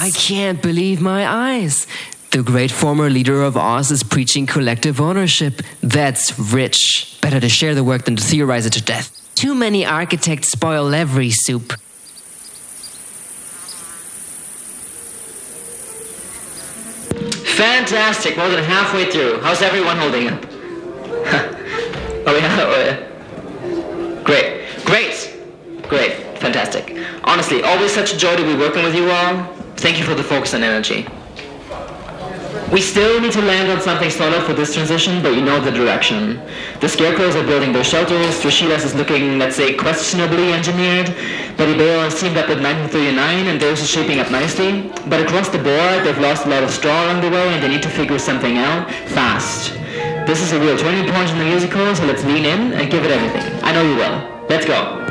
I can't believe my eyes. The great former leader of Oz is preaching collective ownership. That's rich. Better to share the work than to theorize it to death. Too many architects spoil every soup. Fantastic, more than halfway through. How's everyone holding up? Oh yeah. Great, fantastic. Honestly, always such a joy to be working with you all. Thank you for the focus and energy. We still need to land on something solid for this transition, but you know the direction. The Scarecrows are building their shelters, Trashilas is looking, let's say, questionably engineered, Betty Bale has teamed up with 1939, and theirs is shaping up nicely. But across the board, they've lost a lot of straw along the way, and they need to figure something out fast. This is a real turning point in the musical, so let's lean in and give it everything. I know you will. Let's go.